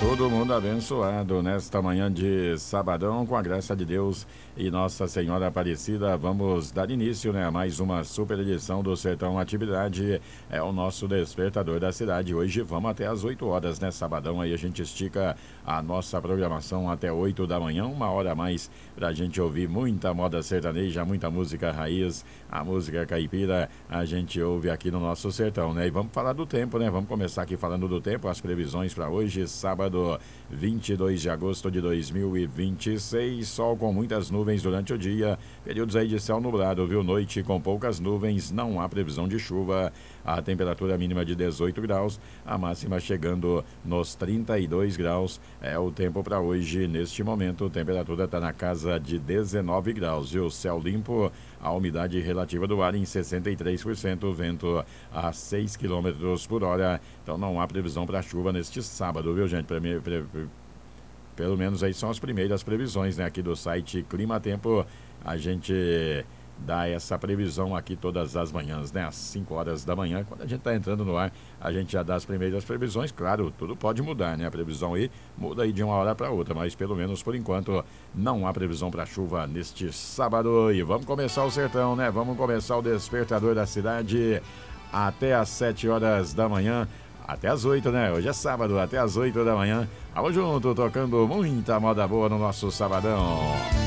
Todo mundo abençoado nesta manhã de sabadão, com a graça de Deus e Nossa Senhora Aparecida. Vamos dar início, a mais uma super edição do Sertão Atividade. É o nosso despertador da cidade. Hoje vamos até às 8 horas, Sabadão aí a gente estica a nossa programação até 8 da manhã, uma hora a mais pra gente ouvir muita moda sertaneja, muita música raiz, a música caipira, a gente ouve aqui no nosso sertão, E vamos falar do tempo, Vamos começar aqui falando do tempo, as previsões para hoje, sábado, 22 de agosto de 2026, sol com muitas nuvens durante o dia, períodos aí de céu nublado, viu? Noite com poucas nuvens, não há previsão de chuva, a temperatura mínima de 18 graus, a máxima chegando nos 32 graus, é o tempo para hoje. Neste momento, a temperatura está na casa de 19 graus, viu? Céu limpo, a umidade relativa do ar em 63%, vento a 6 km por hora, então não há previsão para chuva neste sábado, viu, gente? Pelo menos aí são as primeiras previsões, aqui do site Clima Tempo. A gente dá essa previsão aqui todas as manhãs, às 5 horas da manhã. Quando a gente está entrando no ar, a gente já dá as primeiras previsões. Claro, tudo pode mudar, A previsão aí muda aí de uma hora para outra, mas pelo menos por enquanto não há previsão para chuva neste sábado. E vamos começar o sertão, Vamos começar o despertador da cidade até às 7 horas da manhã. Até às 8, Hoje é sábado, até às 8 da manhã. Vamos junto, tocando muita moda boa no nosso sabadão.